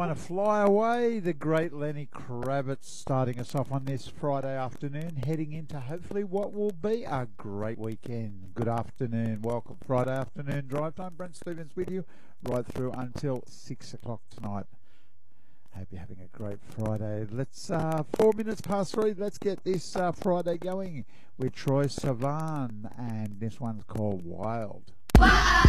want to fly away. The great Lenny Kravitz starting us off on this Friday afternoon, heading into hopefully what will be a great weekend. Good afternoon. Welcome Friday afternoon drive time. Brent Stevens with you right through until 6 o'clock tonight. Hope you're having a great Friday. Let's 4 minutes past 3. Let's get this Friday going with Troye Sivan, and this one's called Wild.